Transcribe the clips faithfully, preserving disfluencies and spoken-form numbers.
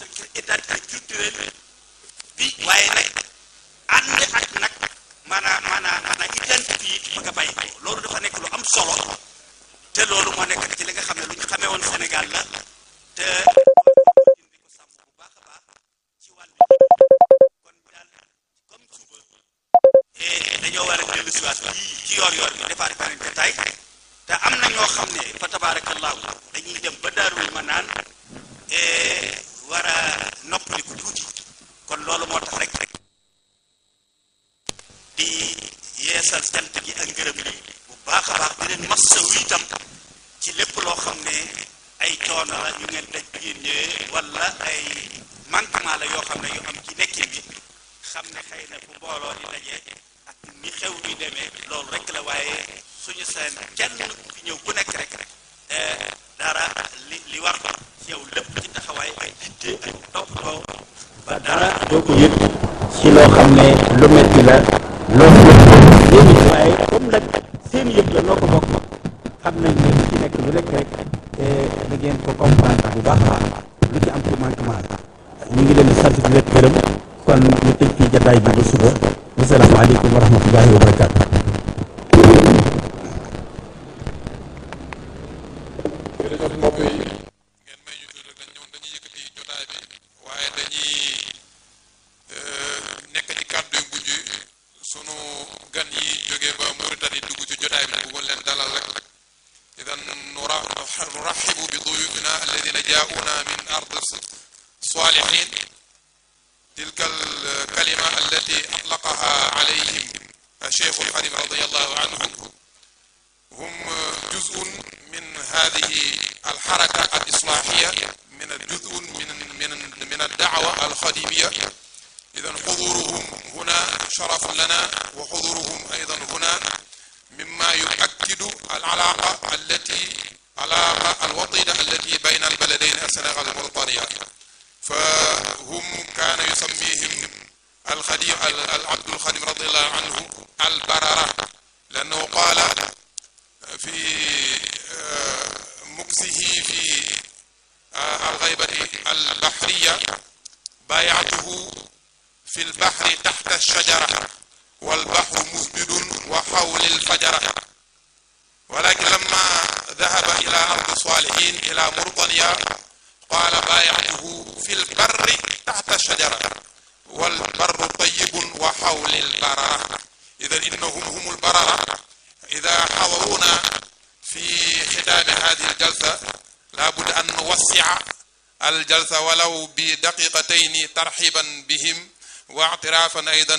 sa identité culturelle bi waaye nag ànd ak nag maanaam maanaam maanaam identité yi ba nga bàyyi ko loolu dafa nekk lu am solo te loolu moo nekk ci li nga xam ne lu ñu xamee woon Sénégal la te di ko sàmm bu baax a baax ci wàllu kon daal comme suba dañoo war a dellu si waat ci yoor yoor bi defaat beneen détail te am na ñoo xam ne fa tabaarakallaahu dañuy dem ba Daarul Manaan war a noppaliku tuuti kon loolu moo tax rek di yeesal cant gi ak ngërëm li bu baax a baax di leen massawu itam ci lépp loo xam ne ay coono la yu ngeen daj yéen ñëwee wala ay manquement la yoo xam ne yu am ci nekkin bi xam ne xëy na fu mbooloo di daje ak ni xew bi demee loolu rek la waaye suñu seen kenn fi ñëw ku nekk rek dara li li war ci yow lépp ci taxawaay ay jitte ak toppatoo ba dara doo ko yëg ci loo xam ne lu metti la loolu yëg waaye comme nag seen yëg la noo ko bokk xam nañ ne lu ci nekk lu nekk rek da ngeen ko comprendre bu baax a baax lu ci am ci manquement ñu ngi leen di sant di leen gërëm kon ñu tëj fii jataay bi ba suba wasalaamaaleykum wa rahmatullahi wa barakaatu. jërëjëf mbokk yi ngeen may ñu tudd rek dañ ñëw dañuy yëkkati jotaay bi waaye dañuy nekk ci kàddu yu mujj sunu gan yi jógee ba Mauritanie dugg ci jotaay bi bëggoon leen dalal rek idan nurahibu bi duyufina alladina jaa'una min ard salihin tilka alkalima allati atlaqaha alayhim الشيخ الخليل رضي الله عنه هم جزء من هذه الحركة الإصلاحية من جزء من من من الدعوة الخديمية إذا حضورهم هنا شرف لنا وحضورهم أيضا هنا مما يؤكد العلاقة التي علاقة الوطيدة التي بين البلدين السنغال وموريتانيا فهم كان يسميهم الخديم العبد الخديم رضي الله عنه البررة لأنه قال في مكسه في الغيبة البحرية بايعته في البحر تحت الشجرة والبحر مسجد وحول الفجرة ولكن لما ذهب إلى أرض صالحين إلى موريتانيا قال بايعته في البر تحت الشجرة والبر طيب وحول البررة إذا إنهم هم البررة إذا حضرونا في ختام هذه الجلسة لابد أن نوسع الجلسة ولو بدقيقتين ترحيبا بهم واعترافا أيضا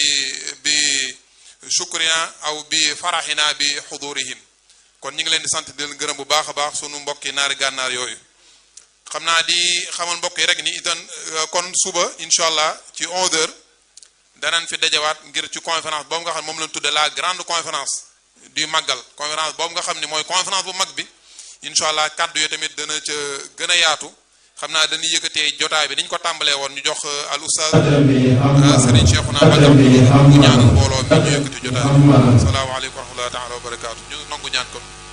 بشكرنا أو بفرحنا بحضورهم kon ñu ngi leen di sant di leen gërëm bu baax a baax sunu mbokki naari gànnaar yooyu xam naa di xamal mbokk yi rek ni itam kon suba incha allah ci onze heures danañ fi dajawaat ngir ci conférence boobu nga xam ne moom lañ tudde la grande conférence du màggal conférence boobu nga xam ne mooy conférence bu mag bi incha allah kaddu yoo tamit dana ca gën a yaatu xam naa dañuy yëkkatee jotaay bi niñ ko tàmbalee woon ñu jox al oustaz Serigne Cheikhouna Badiane mu ñaanal mbooloo mi ñu yëkkati jotaay bi salaamaaleykum wa rahmatullahi taala wa barakaatu ñu nangu ñaan kon